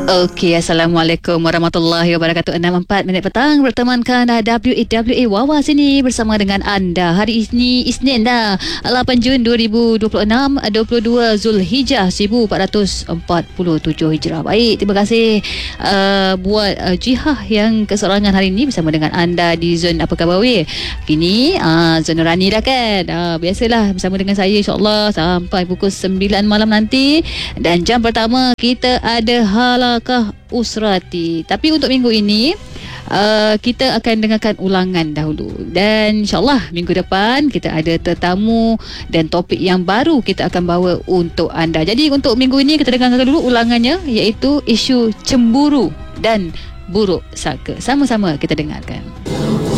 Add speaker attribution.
Speaker 1: Okey, Assalamualaikum warahmatullahi wabarakatuh. 6.04 minit petang bertemankan WAWA Wawa sini bersama dengan anda. Hari ini Isnin dah 8 Jun 2026, 22 Zulhijjah 1447 Hijrah. Baik, terima kasih buat Jihah yang keserangan hari ini bersama dengan anda di zon apa khabar weh. Kini zon Nurani dah kan. Biasalah bersama dengan saya insya-Allah sampai pukul 9 malam nanti, dan jam pertama kita ada Halakah Usrati. Tapi untuk minggu ini kita akan dengarkan ulangan dahulu, dan insyaAllah minggu depan kita ada tetamu dan topik yang baru kita akan bawa untuk anda. Jadi untuk minggu ini kita dengarkan dulu ulangannya, iaitu isu cemburu dan buruk sangka. Sama-sama kita dengarkan.